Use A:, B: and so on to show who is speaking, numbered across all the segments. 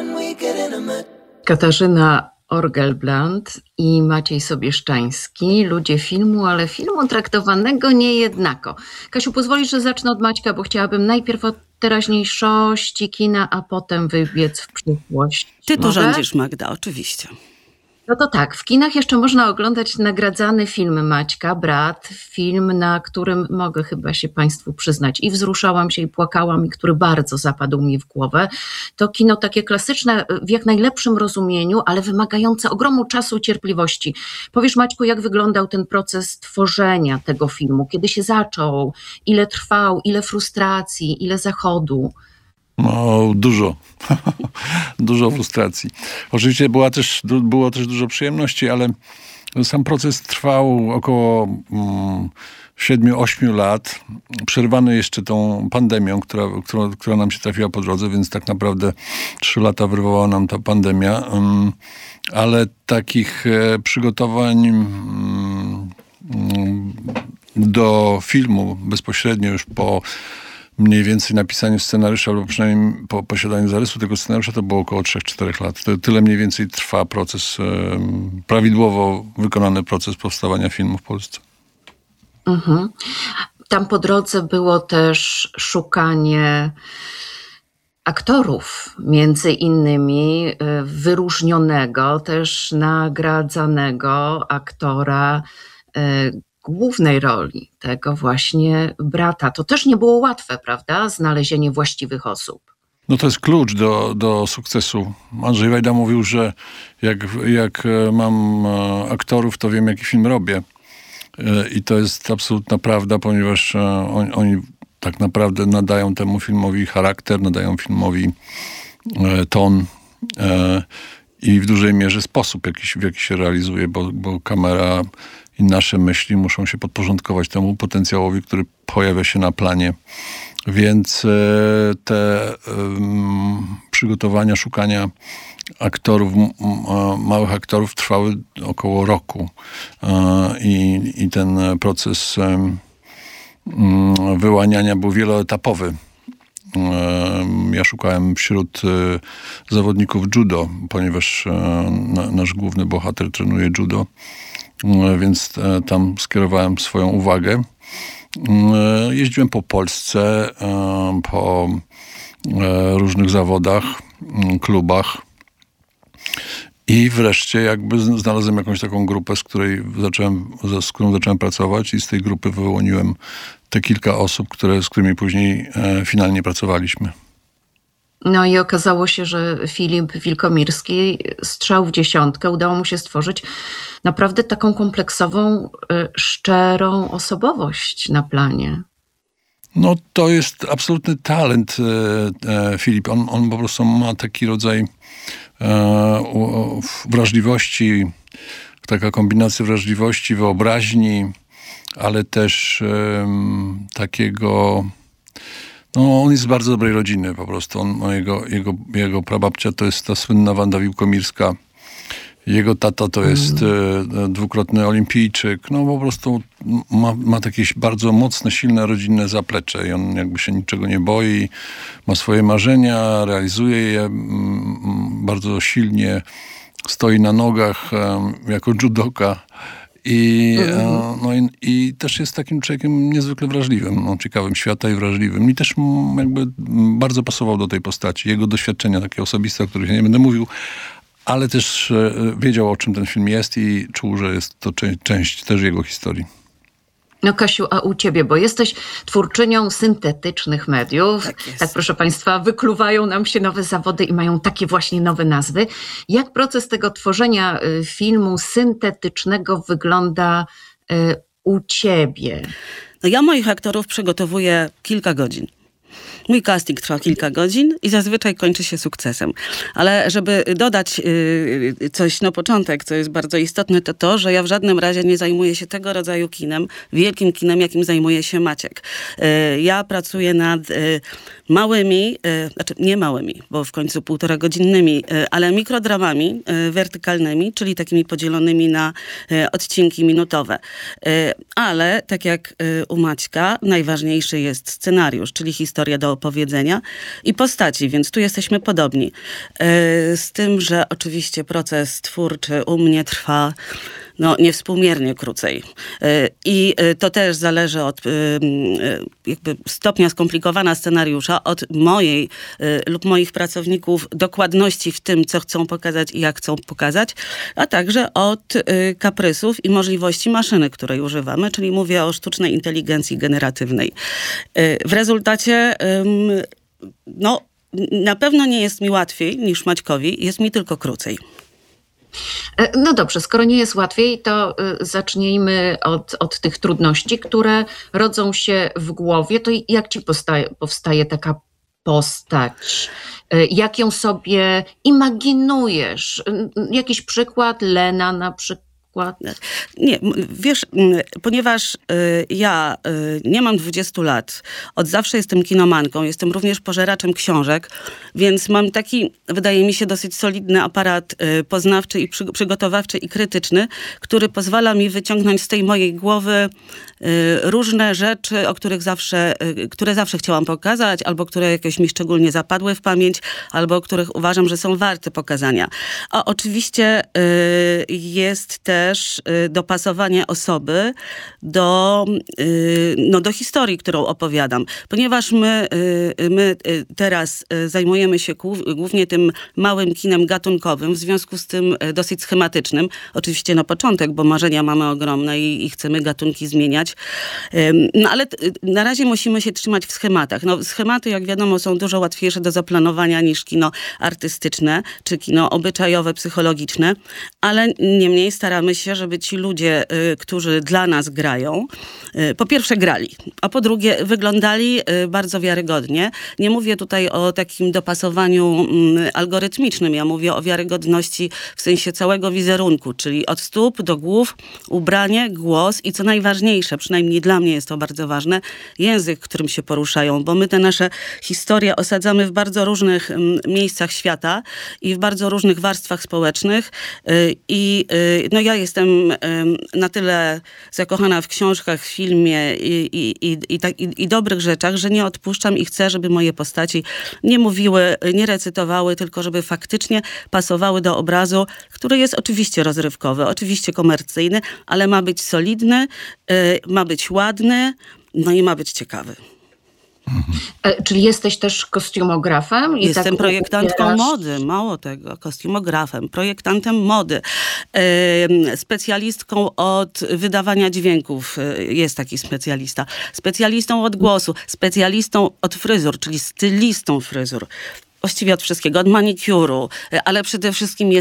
A: Katarzyna Orgelbland i Maciej Sobieszczański, ludzie filmu, ale filmu traktowanego niejednako. Kasiu, pozwolisz, że zacznę od Maćka, bo chciałabym najpierw od teraźniejszości kina, a potem wybiec w przyszłość.
B: Ty tu
A: Mogę?
B: rządzisz, Magda, oczywiście.
A: No to tak, w kinach jeszcze można oglądać nagradzany film Maćka, Brat, film, na którym mogę chyba się Państwu przyznać i wzruszałam się i płakałam i który bardzo zapadł mi w głowę. To kino takie klasyczne w jak najlepszym rozumieniu, ale wymagające ogromu czasu i cierpliwości. Powiesz, Maćku, jak wyglądał ten proces tworzenia tego filmu? Kiedy się zaczął? Ile trwał? Ile frustracji? Ile zachodu?
C: No, dużo. Dużo frustracji. Oczywiście było też dużo przyjemności, ale sam proces trwał około 7-8 lat. Przerwany jeszcze tą pandemią, która nam się trafiła po drodze, więc tak naprawdę 3 lata wyrwała nam ta pandemia. Ale takich przygotowań do filmu bezpośrednio już po mniej więcej napisaniu scenariusza, albo przynajmniej po posiadaniu zarysu tego scenariusza, to było około 3-4 lat. Tyle mniej więcej trwa proces, prawidłowo wykonany proces powstawania filmu w Polsce.
A: Mhm. Tam po drodze było też szukanie aktorów, między innymi wyróżnionego, też nagradzanego aktora głównej roli, tego właśnie Brata. To też nie było łatwe, prawda? Znalezienie właściwych osób.
C: No to jest klucz do sukcesu. Andrzej Wajda mówił, że jak mam aktorów, to wiem, jaki film robię. I to jest absolutna prawda, ponieważ oni tak naprawdę nadają temu filmowi charakter, nadają filmowi ton i w dużej mierze sposób, w jaki się realizuje, bo kamera i nasze myśli muszą się podporządkować temu potencjałowi, który pojawia się na planie. Więc te przygotowania, szukania aktorów, małych aktorów trwały około roku. I ten proces wyłaniania był wieloetapowy. Ja szukałem wśród zawodników judo, ponieważ nasz główny bohater trenuje judo, więc tam skierowałem swoją uwagę. Jeździłem po Polsce, po różnych zawodach, klubach i wreszcie jakby znalazłem jakąś taką grupę, z którą zacząłem pracować i z tej grupy wyłoniłem te kilka osób, z którymi później finalnie pracowaliśmy.
A: No i okazało się, że Filip Wilkomirski, strzał w dziesiątkę, udało mu się stworzyć naprawdę taką kompleksową, szczerą osobowość na planie.
C: No to jest absolutny talent, Filip. On po prostu ma taki rodzaj wrażliwości, taka kombinacja wrażliwości, wyobraźni, ale też takiego... No, on jest z bardzo dobrej rodziny po prostu. Jego prababcia to jest ta słynna Wanda Wiłkomirska. Jego tata to jest dwukrotny olimpijczyk. No po prostu ma takie bardzo mocne, silne, rodzinne zaplecze i on jakby się niczego nie boi. Ma swoje marzenia, realizuje je bardzo silnie. Stoi na nogach jako judoka. I też jest takim człowiekiem niezwykle wrażliwym, ciekawym świata i wrażliwym. I też jakby bardzo pasował do tej postaci. Jego doświadczenia takie osobiste, o których ja nie będę mówił, ale też wiedział, o czym ten film jest i czuł, że jest to część też jego historii.
A: No Kasiu, a u ciebie, bo jesteś twórczynią syntetycznych mediów. Tak, proszę Państwa, wykluwają nam się nowe zawody i mają takie właśnie nowe nazwy. Jak proces tego tworzenia filmu syntetycznego wygląda u ciebie?
B: No ja moich aktorów przygotowuję kilka godzin. Mój casting trwa kilka godzin i zazwyczaj kończy się sukcesem. Ale żeby dodać coś na początek, co jest bardzo istotne, to to, że ja w żadnym razie nie zajmuję się tego rodzaju kinem, wielkim kinem, jakim zajmuje się Maciek. Ja pracuję nad małymi, znaczy nie małymi, bo w końcu 1,5-godzinnymi, ale mikrodramami wertykalnymi, czyli takimi podzielonymi na odcinki minutowe. Ale tak jak u Maćka, najważniejszy jest scenariusz, czyli historia do do opowiedzenia i postaci, więc tu jesteśmy podobni. Z tym, że oczywiście proces twórczy u mnie trwa niewspółmiernie krócej. I to też zależy od jakby stopnia skomplikowania scenariusza, od mojej lub moich pracowników dokładności w tym, co chcą pokazać i jak chcą pokazać, a także od kaprysów i możliwości maszyny, której używamy, czyli mówię o sztucznej inteligencji generatywnej. W rezultacie na pewno nie jest mi łatwiej niż Maćkowi, jest mi tylko krócej.
A: No dobrze, skoro nie jest łatwiej, to zacznijmy od tych trudności, które rodzą się w głowie. To jak ci powstaje taka postać? Jak ją sobie imaginujesz? Jakiś przykład, Lena na przykład?
B: Nie, wiesz, ponieważ ja nie mam 20 lat, od zawsze jestem kinomanką, jestem również pożeraczem książek, więc mam taki, wydaje mi się, dosyć solidny aparat poznawczy i przygotowawczy i krytyczny, który pozwala mi wyciągnąć z tej mojej głowy różne rzeczy, które zawsze chciałam pokazać, albo które jakoś mi szczególnie zapadły w pamięć, albo o których uważam, że są warte pokazania. A oczywiście jest też dopasowanie osoby do historii, którą opowiadam. Ponieważ my teraz zajmujemy się głównie tym małym kinem gatunkowym, w związku z tym dosyć schematycznym. Oczywiście na początek, bo marzenia mamy ogromne i chcemy gatunki zmieniać. Ale na razie musimy się trzymać w schematach. Schematy, jak wiadomo, są dużo łatwiejsze do zaplanowania niż kino artystyczne, czy kino obyczajowe, psychologiczne, ale niemniej staramy się, żeby ci ludzie, którzy dla nas grają, po pierwsze grali, a po drugie wyglądali bardzo wiarygodnie. Nie mówię tutaj o takim dopasowaniu algorytmicznym, ja mówię o wiarygodności w sensie całego wizerunku, czyli od stóp do głów, ubranie, głos i co najważniejsze, przynajmniej dla mnie jest to bardzo ważne, język, którym się poruszają, bo my te nasze historie osadzamy w bardzo różnych miejscach świata i w bardzo różnych warstwach społecznych i ja jestem na tyle zakochana w książkach, w filmie i dobrych rzeczach, że nie odpuszczam i chcę, żeby moje postaci nie mówiły, nie recytowały, tylko żeby faktycznie pasowały do obrazu, który jest oczywiście rozrywkowy, oczywiście komercyjny, ale ma być solidny, ma być ładny, i ma być ciekawy.
A: Czyli jesteś też kostiumografem?
B: Jestem projektantką mody, mało tego, kostiumografem, projektantem mody, specjalistką od wydawania dźwięków, jest taki specjalista, specjalistą od głosu, specjalistą od fryzur, czyli stylistą fryzur. Właściwie od wszystkiego, od manikiuru, ale przede wszystkim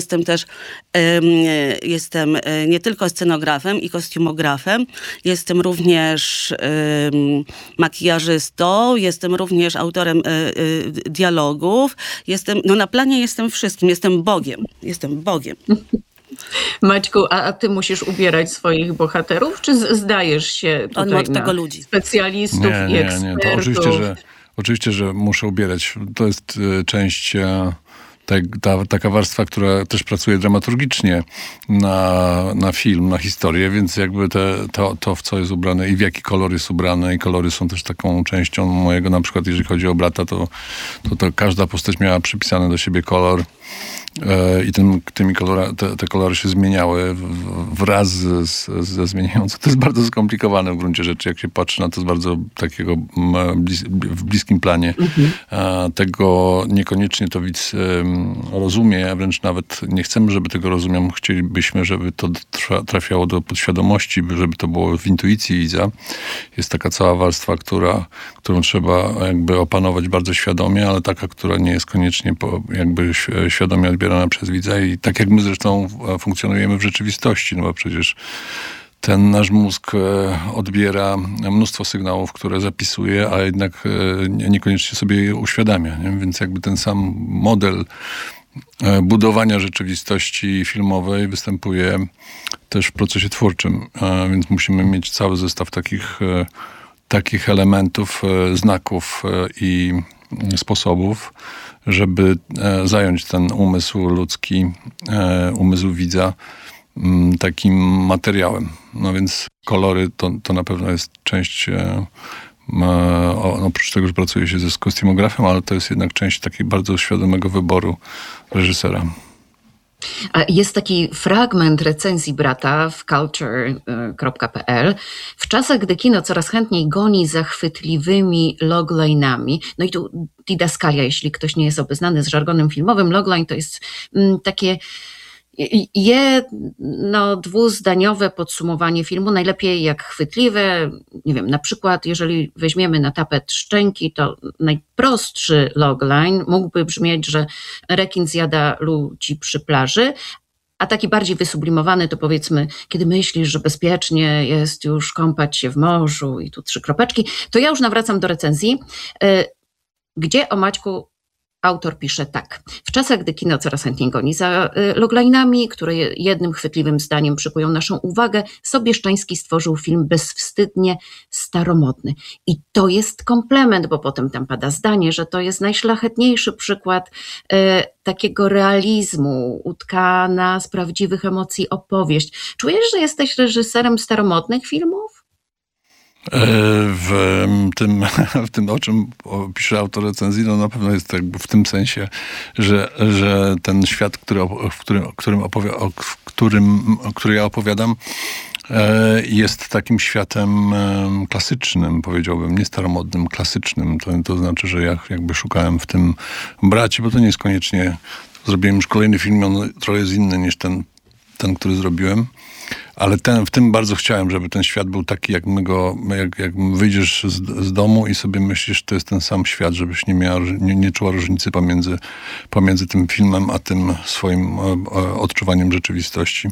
B: jestem nie tylko scenografem i kostiumografem, jestem również makijażystą, jestem również autorem dialogów, na planie jestem wszystkim, jestem Bogiem.
A: Maćku, a ty musisz ubierać swoich bohaterów, czy zdajesz się tutaj
B: od tego ludzi.
A: Specjalistów i ekspertów?
C: To oczywiście, że muszę ubierać. To jest część, taka warstwa, która też pracuje dramaturgicznie na film, na historię, więc jakby to, w co jest ubrane i w jaki kolor jest ubrane, i kolory są też taką częścią mojego, na przykład jeżeli chodzi o brata, to każda postać miała przypisany do siebie kolor. I te kolory się zmieniały wraz ze zmieniającą. To jest bardzo skomplikowane w gruncie rzeczy, jak się patrzy na to z bardzo takiego w bliskim planie. Tego niekoniecznie to widz rozumie, a wręcz nawet nie chcemy, żeby tego rozumiał. Chcielibyśmy, żeby to trafiało do podświadomości, żeby to było w intuicji widza. Jest taka cała warstwa, którą trzeba jakby opanować bardzo świadomie, ale taka, która nie jest koniecznie jakby świadomie odbierana przez widza i tak jak my zresztą funkcjonujemy w rzeczywistości, bo przecież ten nasz mózg odbiera mnóstwo sygnałów, które zapisuje, a jednak niekoniecznie sobie je uświadamia. Nie? Więc jakby ten sam model budowania rzeczywistości filmowej występuje też w procesie twórczym, więc musimy mieć cały zestaw takich elementów, znaków i sposobów, żeby zająć ten umysł ludzki, umysł widza takim materiałem. No więc kolory to na pewno jest część Oprócz tego, że pracuje się z kostiumografem, ale to jest jednak część takiego bardzo świadomego wyboru reżysera.
A: A jest taki fragment recenzji brata w culture.pl. W czasach, gdy kino coraz chętniej goni zachwytliwymi loglinami, no i tu didaskalia, jeśli ktoś nie jest obeznany z żargonem filmowym, logline to jest takie dwuzdaniowe podsumowanie filmu, najlepiej jak chwytliwe. Nie wiem, na przykład jeżeli weźmiemy na tapet Szczęki, to najprostszy logline mógłby brzmieć, że rekin zjada ludzi przy plaży, a taki bardziej wysublimowany to powiedzmy, kiedy myślisz, że bezpiecznie jest już kąpać się w morzu i tu 3 kropeczki, to ja już nawracam do recenzji, gdzie o Maćku autor pisze tak. W czasach, gdy kino coraz chętniej goni za loglinami, które jednym chwytliwym zdaniem przykują naszą uwagę, Sobieszczański stworzył film bezwstydnie staromodny. I to jest komplement, bo potem tam pada zdanie, że to jest najszlachetniejszy przykład takiego realizmu, utkana z prawdziwych emocji opowieść. Czujesz, że jesteś reżyserem staromodnych filmów?
C: W tym, o czym pisze autor recenzji, no na pewno jest jakby w tym sensie, że ten świat, który ja opowiadam, jest takim światem klasycznym, powiedziałbym, nie staromodnym, klasycznym. To znaczy, że ja jakby szukałem w tym bracie, bo to nie jest koniecznie, zrobiłem już kolejny film, on trochę jest inny niż ten, który zrobiłem. Ale w tym bardzo chciałem, żeby ten świat był taki, jak wyjdziesz z domu i sobie myślisz, to jest ten sam świat, żebyś nie czuła różnicy pomiędzy tym filmem, a tym swoim odczuwaniem rzeczywistości.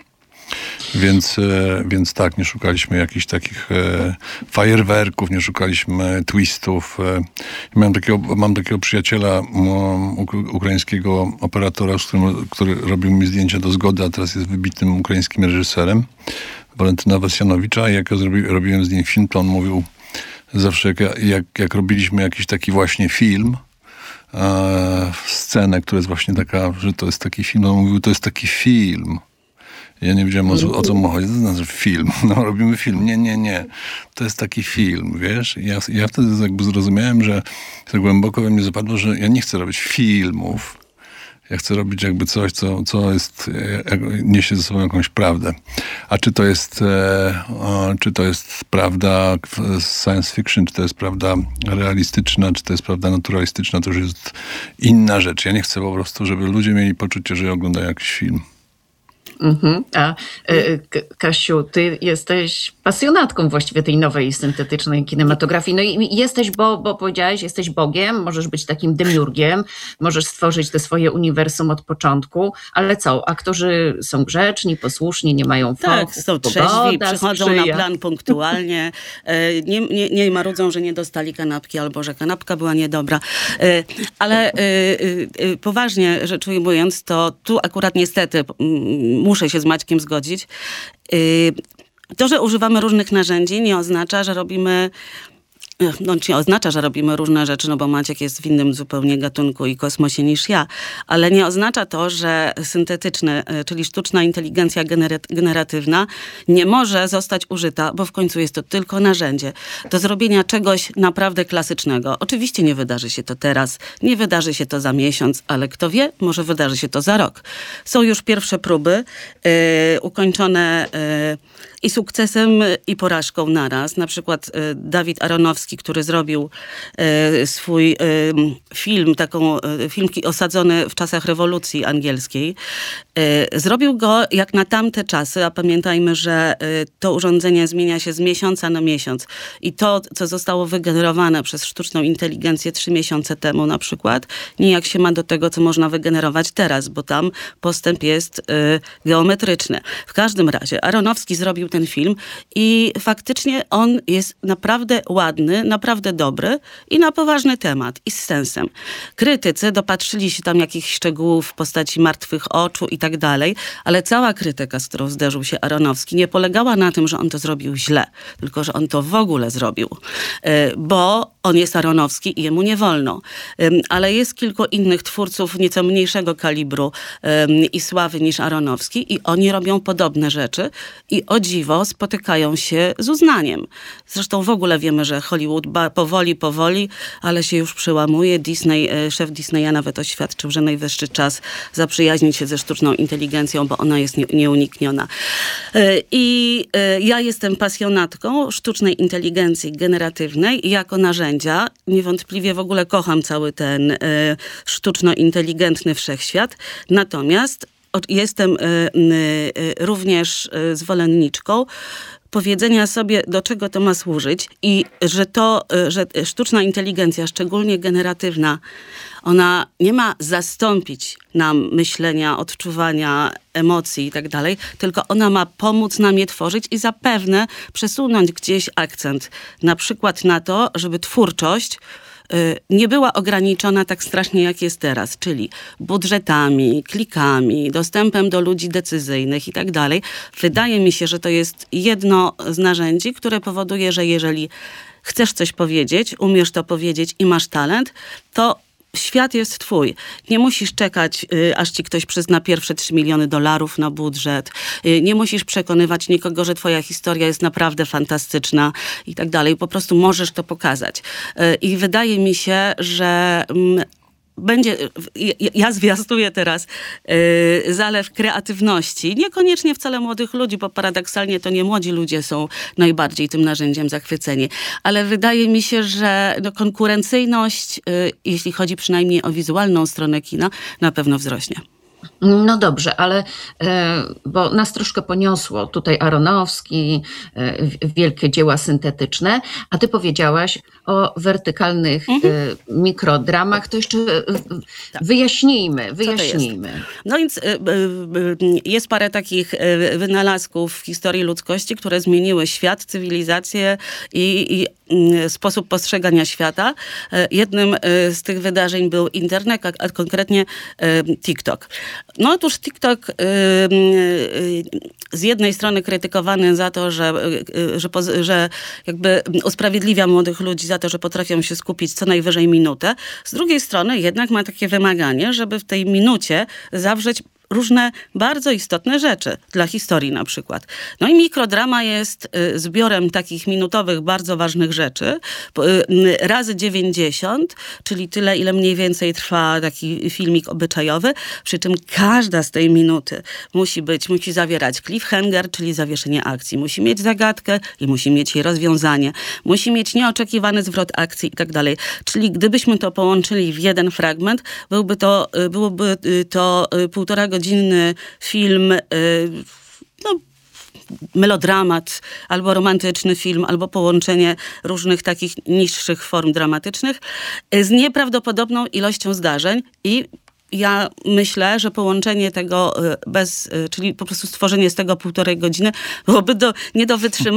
C: Więc tak, nie szukaliśmy jakichś takich fajerwerków, nie szukaliśmy twistów. Mam takiego przyjaciela, ukraińskiego operatora, który robił mi zdjęcia do zgody, a teraz jest wybitnym ukraińskim reżyserem, Walentyna Wasjanowicza. I jak ja robiłem z nim film, to on mówił zawsze, jak robiliśmy jakiś taki właśnie film, scenę, która jest właśnie taka, że to jest taki film, on mówił, to jest taki film. Ja nie wiedziałem, o co mu chodzi. To znaczy film. No, robimy film. Nie. To jest taki film, wiesz? Ja wtedy jakby zrozumiałem, że tak głęboko we mnie zapadło, że ja nie chcę robić filmów. Ja chcę robić jakby coś, co jest, niesie ze sobą jakąś prawdę. A czy to jest prawda science fiction, czy to jest prawda realistyczna, czy to jest prawda naturalistyczna, to już jest inna rzecz. Ja nie chcę po prostu, żeby ludzie mieli poczucie, że oglądają jakiś film.
A: A Kasiu, ty jesteś pasjonatką właściwie tej nowej syntetycznej kinematografii. No i jesteś, bo powiedziałeś, jesteś Bogiem, możesz być takim demiurgiem, możesz stworzyć te swoje uniwersum od początku, ale co, aktorzy są grzeczni, posłuszni, nie mają fochów,
B: tak, są trzeźwi, przychodzą na plan punktualnie, nie marudzą, że nie dostali kanapki albo że kanapka była niedobra. Ale poważnie rzecz ujmując, to tu akurat niestety muszę się z Maćkiem zgodzić. To, że używamy różnych narzędzi, nie oznacza, że robimy różne rzeczy, no bo Maciek jest w innym zupełnie gatunku i kosmosie niż ja, ale nie oznacza to, że syntetyczne, czyli sztuczna inteligencja generatywna nie może zostać użyta, bo w końcu jest to tylko narzędzie do zrobienia czegoś naprawdę klasycznego. Oczywiście nie wydarzy się to teraz, nie wydarzy się to za miesiąc, ale kto wie, może wydarzy się to za rok. Są już pierwsze próby ukończone i sukcesem, i porażką naraz. Na przykład Dawid Aronowski, który zrobił swój film, film osadzony w czasach rewolucji angielskiej. Zrobił go jak na tamte czasy, a pamiętajmy, że to urządzenie zmienia się z miesiąca na miesiąc. I to, co zostało wygenerowane przez sztuczną inteligencję 3 miesiące temu na przykład, nijak się ma do tego, co można wygenerować teraz, bo tam postęp jest geometryczny. W każdym razie Aronowski zrobił ten film i faktycznie on jest naprawdę ładny, naprawdę dobry i na poważny temat i z sensem. Krytycy dopatrzyli się tam jakichś szczegółów w postaci martwych oczu i tak dalej, ale cała krytyka, z którą zderzył się Aronowski, nie polegała na tym, że on to zrobił źle, tylko że on to w ogóle zrobił, bo on jest Aronowski i jemu nie wolno. Ale jest kilku innych twórców nieco mniejszego kalibru i sławy niż Aronowski i oni robią podobne rzeczy i o dziwo dziwo spotykają się z uznaniem. Zresztą w ogóle wiemy, że Hollywood powoli, ale się już przełamuje. Szef Disneya nawet oświadczył, że najwyższy czas zaprzyjaźnić się ze sztuczną inteligencją, bo ona jest nieunikniona. I ja jestem pasjonatką sztucznej inteligencji generatywnej jako narzędzia. Niewątpliwie w ogóle kocham cały ten sztuczno-inteligentny wszechświat. Natomiast jestem również zwolenniczką powiedzenia sobie, do czego to ma służyć i że sztuczna inteligencja, szczególnie generatywna, ona nie ma zastąpić nam myślenia, odczuwania, emocji i tak dalej, tylko ona ma pomóc nam je tworzyć i zapewne przesunąć gdzieś akcent. Na przykład na to, żeby twórczość nie była ograniczona tak strasznie, jak jest teraz, czyli budżetami, klikami, dostępem do ludzi decyzyjnych i tak dalej. Wydaje mi się, że to jest jedno z narzędzi, które powoduje, że jeżeli chcesz coś powiedzieć, umiesz to powiedzieć i masz talent, to świat jest twój. Nie musisz czekać, aż ci ktoś przyzna pierwsze $3 miliony na budżet. Nie musisz przekonywać nikogo, że twoja historia jest naprawdę fantastyczna i tak dalej. Po prostu możesz to pokazać. I wydaje mi się, że ja zwiastuję teraz zalew kreatywności. Niekoniecznie wcale młodych ludzi, bo paradoksalnie to nie młodzi ludzie są najbardziej tym narzędziem zachwyceni. Ale wydaje mi się, że konkurencyjność, jeśli chodzi przynajmniej o wizualną stronę kina, na pewno wzrośnie.
A: No dobrze, ale bo nas troszkę poniosło tutaj Aronofsky, wielkie dzieła syntetyczne, a ty powiedziałaś o wertykalnych mikrodramach, to jeszcze wyjaśnijmy.
B: No więc jest parę takich wynalazków w historii ludzkości, które zmieniły świat, cywilizację i sposób postrzegania świata. Jednym z tych wydarzeń był internet, a konkretnie TikTok. No otóż TikTok z jednej strony krytykowany za to, że jakby usprawiedliwia młodych ludzi za to, że potrafią się skupić co najwyżej minutę. Z drugiej strony jednak ma takie wymaganie, żeby w tej minucie zawrzeć różne bardzo istotne rzeczy dla historii na przykład. No i mikrodrama jest zbiorem takich minutowych, bardzo ważnych rzeczy, razy 90, czyli tyle, ile mniej więcej trwa taki filmik obyczajowy, przy czym każda z tej minuty musi zawierać cliffhanger, czyli zawieszenie akcji. Musi mieć zagadkę i musi mieć jej rozwiązanie. Musi mieć nieoczekiwany zwrot akcji i tak dalej. Czyli gdybyśmy to połączyli w jeden fragment, byłoby to 1,5-godzinny film, melodramat, albo romantyczny film, albo połączenie różnych takich niższych form dramatycznych z nieprawdopodobną ilością zdarzeń i ja myślę, że połączenie tego czyli po prostu stworzenie z tego 1,5 godziny byłoby nie do wytrzymania.